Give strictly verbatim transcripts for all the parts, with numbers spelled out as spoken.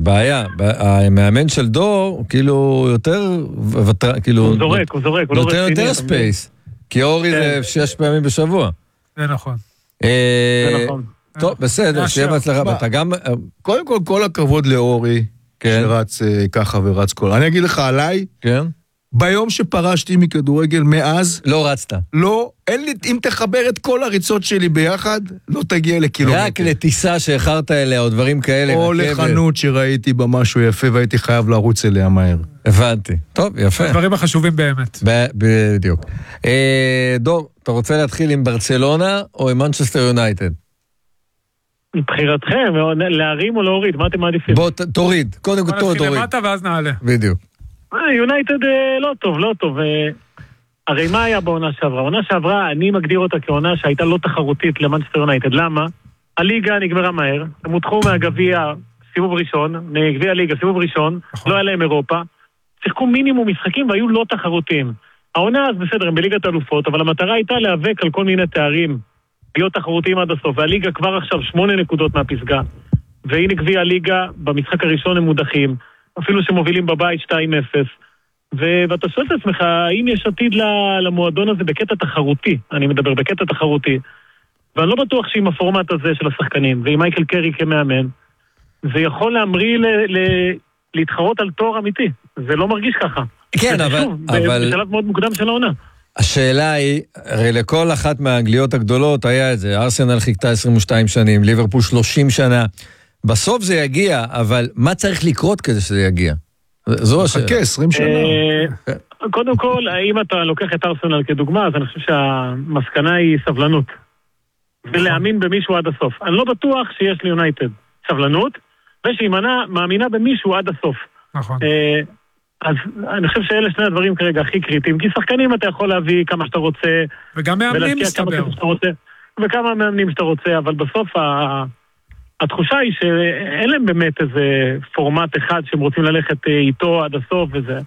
בעיה, המאמן של דור, כאילו, יותר, כאילו... הוא זורק, הוא זורק, הוא לא רציני. נותן יותר ספייס, כי אורי זה שש פעמים בשבוע. זה נכון. זה נכון. טוב, בסדר, שיהיה בהצלחה. אתה גם... קודם כל, כל הכבוד לאורי, שרץ ככה ורץ כל... אני אגיד לך עליי, כן? ביום שפרשתי מכדורגל מאז... לא רצת. לא, אין לי... אם תחבר את כל הריצות שלי ביחד, לא תגיע לקילומטר. רק לטיסה שהחרת אליה, או דברים כאלה. או לחנות שראיתי בה משהו יפה, והייתי חייב לרוץ אליה מהר. הבנתי. טוב, יפה. הדברים החשובים באמת. בדיוק. דור, אתה רוצה להתחיל עם ברצלונה, או עם מנצ'סטר יונייטד? מבחירתכם, להרים או להוריד, מה אתם מעדיפים? בוא, תוריד. קודם כל, תוריד. נתחיל למטה ואז נעלה. בדיוק. יונייטד לא טוב, לא טוב. הרי מה היה בעונה שעברה? העונה שעברה, אני מגדיר אותה כעונה שהייתה לא תחרותית למנצ'סטר יונייטד. למה? הליגה נגמרה מהר, הם הותחו מהגביע סיבוב ראשון, גביע הליגה סיבוב ראשון, לא היה להם אירופה, שיחקו מינימום משחקים והיו לא תחרותיים. העונה אז בסדר, הם בליגת האלופות, אבל המטרה הייתה להיאבק על כל מיני תארים, להיות תחרותיים עד הסוף, והליגה כבר עכשיו שמונה נקודות מהפסגה, והנה גביע הליגה, במשחק הראשון הם מודחים, אפילו שמובילים בבית שתיים אפס, ואתה שואל את עצמך, האם יש עתיד למועדון הזה בקטע תחרותי, אני מדבר בקטע תחרותי, ואני לא בטוח שעם הפורמט הזה של השחקנים, ועם מייקל קרי כמאמן, זה יכול להמריא ל- ל- להתחרות על תואר אמיתי, זה לא מרגיש ככה. כן, אבל... שוב, אבל... בשלב מאוד מוקדם של העונה. השאלה היא, הרי לכל אחת מהאנגליות הגדולות היה את זה, ארסנל חיכתה עשרים ושתיים שנים, ליברפול שלושים שנה, בסוף זה יגיע, אבל מה צריך לקרות כדי שזה יגיע? זו השאלה. חכה, עשרים שנה. קודם כל, האם אתה לוקח את ארסנל כדוגמה, אז אני חושב שהמסקנה היא סבלנות. ולהאמין במישהו עד הסוף. אני לא בטוח שיש לי יונייטד סבלנות, ושהיא מאמינה במישהו עד הסוף. נכון. אז אני חושב שאלה שני הדברים כרגע הכי קריטיים, כי שחקנים אתה יכול להביא כמה שאתה רוצה, וגם מאמנים מסתבר. וכמה מאמנים שאתה רוצה, אבל בסוף התחושה היא שאין להם באמת איזה פורמט אחד שהם רוצים ללכת איתו עד הסוף, וזה,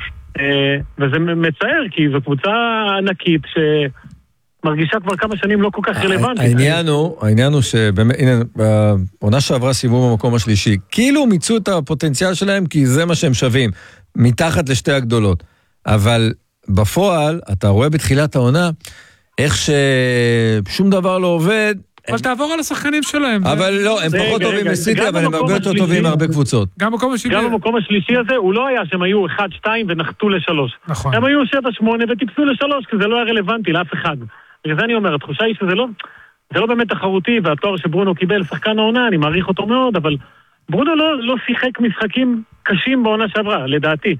וזה מצער, כי זו קבוצה ענקית שמרגישה כבר כמה שנים לא כל כך רלוונטית. העניין הוא, העניין הוא שבאמת, הנה, בעונה שעברה סיבוב במקום השלישי, כאילו מיצו את הפוטנציאל שלהם, כי זה מה שהם שווים, מתחת לשתי הגדולות. אבל בפועל, אתה רואה בתחילת העונה, איך ששום דבר לא עובד, אבל תעבור על השחקנים שלהם. אבל לא, הם פחות טובים מסיטי, אבל הם הרבה יותר טובים מהרבה קבוצות. גם במקום השלישי. גם במקום השלישי הזה, הוא לא היה שהם היו אחד שתיים ונחתו לשלוש. נכון. הם היו שבע שמונה וטיפסו לשלוש, כי זה לא היה רלוונטי לאף אחד. וזה אני אומר, התחושה היא שזה לא, זה לא באמת תחרותי, והתואר שברונו קיבל שחקן העונה, אני מעריך אותו מאוד, אבל ברונו לא, לא שיחק משחקים קשים בעונה שעברה, לדעתי.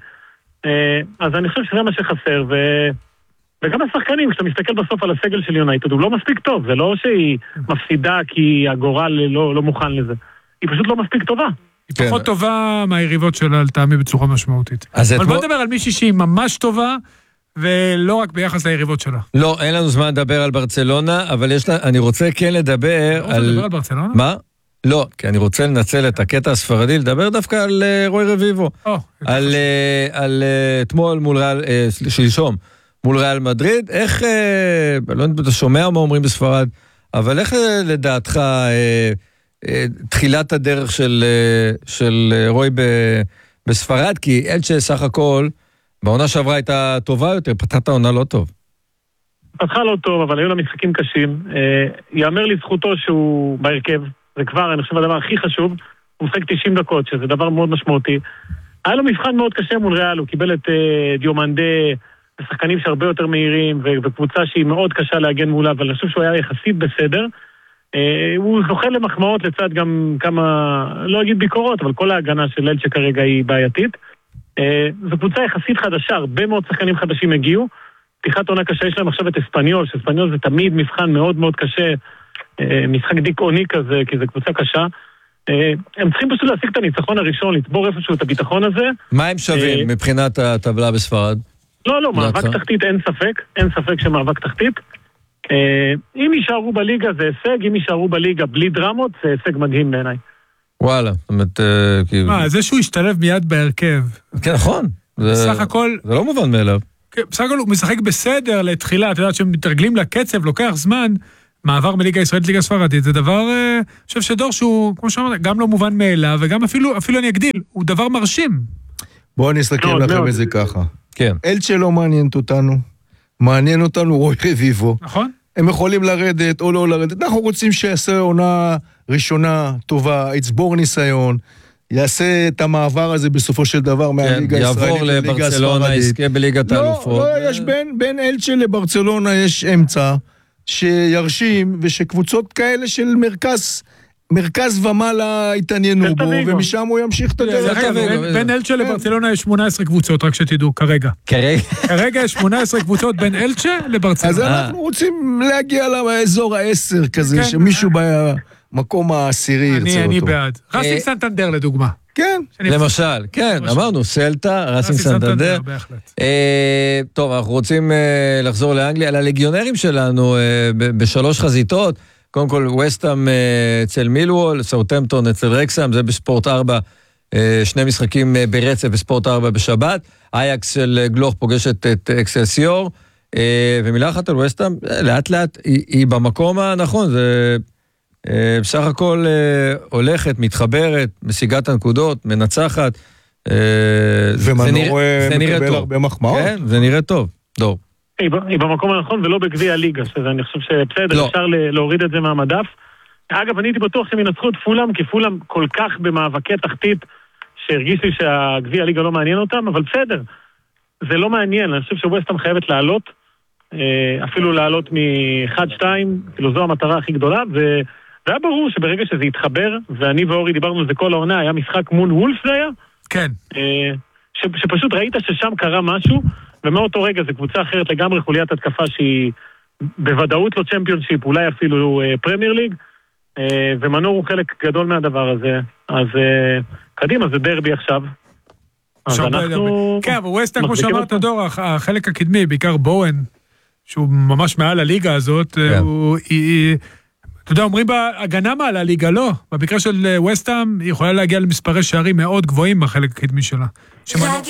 אז אני חושב שזה מה שחסר, ו... וגם השחקנים, כשאתה מסתכל בסוף על הסגל של יונייטד, הוא לא מספיק טוב, זה לא שהיא מפסידה כי הגורל לא, לא מוכן לזה. היא פשוט לא מספיק טובה. היא פחות טובה מהיריבות שלה, לטעמי בצורה משמעותית. אבל בוא נדבר על מישהי שהיא ממש טובה, ולא רק ביחס ליריבות שלה. לא, אין לנו זמן לדבר על ברצלונה, אבל יש לה, אני רוצה כן לדבר על... לדבר על ברצלונה? מה? לא, כי אני רוצה לנצל את הקטע הספרדי, לדבר דווקא על רוי רביבו. על, על אתמול מול ריאל, שלשום. מול ריאל מדריד, איך, אה, לא יודע, אתה שומע מה אומרים בספרד, אבל איך לדעתך אה, אה, תחילת הדרך של, אה, של אה, רוי ב, בספרד, כי אלצ'ה סך הכל, בעונה שעברה הייתה טובה יותר, פתחת העונה לא טוב. פתחה לא טוב, אבל היו לה משחקים קשים. אה, יאמר לזכותו שהוא בהרכב, זה כבר, אני חושב, הדבר הכי חשוב, הוא משחק תשעים דקות, שזה דבר מאוד משמעותי. היה לו מבחן מאוד קשה מול ריאל, הוא קיבל את אה, דיומנדה, שחקנים שהרבה יותר מהירים, וקבוצה שהיא מאוד קשה להגן מולה, אבל אני חושב שהוא היה יחסית בסדר. הוא זוכה למחמאות לצד גם כמה, לא אגיד ביקורות, אבל כל ההגנה של אלצ'ה כרגע היא בעייתית. זו קבוצה יחסית חדשה, הרבה מאוד שחקנים חדשים הגיעו. פתיחת עונה קשה, יש להם עכשיו את אספניול, שאספניול זה תמיד מבחן מאוד מאוד קשה, משחק דיכאוני כזה, כי זו קבוצה קשה. הם צריכים פשוט להשיג את הניצחון הראשון, לצבור איפשהו את הביטחון הזה. מה הם שווים מבחינת הטבלה בספרד? לא, לא, מאבק תחתית אין ספק, אין ספק שמאבק תחתית. אם יישארו בליגה זה הישג, אם יישארו בליגה בלי דרמות, זה הישג מדהים בעיניי. וואלה, זאת אומרת... מה, זה שהוא ישתלב מיד בהרכב. כן, נכון. בסך הכל... זה לא מובן מאליו. בסך הכל הוא משחק בסדר לתחילה, אתה יודעת שהם מתרגלים לקצב, לוקח זמן, מעבר מליגה הישראלית ליגה ספרדית, זה דבר, אני חושב שדור שהוא, כמו שאמרת, גם לא מובן מאליו, וגם אפילו, אפילו אני אגדיל, הוא דבר מרשים. בואו נסתכל לכם את זה ככה. כן. אלצ'ה לא מעניינת אותנו, מעניין אותנו רוי רביבו. נכון. הם יכולים לרדת או לא לרדת, אנחנו רוצים שיעשה עונה ראשונה טובה, יצבור ניסיון, יעשה את המעבר הזה בסופו של דבר מהליגה הישראלית לליגה הספרדית. יעבור לברצלונה, יזכה בליגת האלופות. לא, לא, יש בין, בין אלצ'ה לברצלונה יש אמצע שירשים, ושקבוצות כאלה של מרכז, מרכז ומעלה התעניינו בו, ומשם הוא ימשיך את הדרך. בין אלצ'ה לברצלונה יש שמונה עשרה קבוצות, רק שתדעו, כרגע. כרגע? כרגע יש שמונה עשרה קבוצות בין אלצ'ה לברצלונה. אז אנחנו רוצים להגיע לאזור העשר כזה, שמישהו במקום העשירי ירצה אותו. אני בעד. רסינג סנטנדר לדוגמה. כן. למשל, כן, אמרנו, סלטה, רסינג סנטנדר. טוב, אנחנו רוצים לחזור לאנגליה, על הלגיונרים שלנו בשלוש חזיתות, קודם כל ווסטהאם אצל מילוול, סאות'המפטון אצל רקסהאם, זה בספורט ארבע, שני משחקים ברצף בספורט ארבע בשבת, אייקס של גלוך פוגשת את אקסלסיור, ומילה אחת על ווסטהאם, לאט לאט היא במקום הנכון, זה בסך הכל הולכת, מתחברת, משיגת הנקודות, מנצחת, ומנור מקבל הרבה מחמאות. כן, זה נראה טוב, דור. היא במקום הנכון ולא בגביע הליגה, שזה אני חושב שבסדר, אפשר להוריד את זה מהמדף. אגב, אני הייתי בטוח שהם ינצחו את פולאם, כי פולאם כל כך במאבקי תחתית, שהרגיש לי שהגביע הליגה לא מעניין אותם, אבל בסדר, זה לא מעניין, אני חושב שווסטהאם חייבת לעלות, אפילו לעלות מ-אחת שתיים, כאילו זו המטרה הכי גדולה, והיה ברור שברגע שזה יתחבר, ואני ואורי דיברנו על זה כל העונה, היה משחק מול וולף זה היה? כן. שפשוט ראית ששם קרה משהו, ומאותו רגע זה קבוצה אחרת לגמרי, חוליית התקפה שהיא בוודאות לא צ'מפיונשיפ, אולי אפילו פרמייר ליג, ומנור הוא חלק גדול מהדבר הזה. אז קדימה, זה דרבי עכשיו. אז אנחנו... כן, אבל ווסטהאם, כמו שאמרת דור, החלק הקדמי, בעיקר בואן, שהוא ממש מעל הליגה הזאת, הוא... אתה יודע, אומרים בהגנה מעל הליגה, לא. במקרה של ווסטהאם, היא יכולה להגיע למספרי שערים מאוד גבוהים בחלק הקדמי שלה.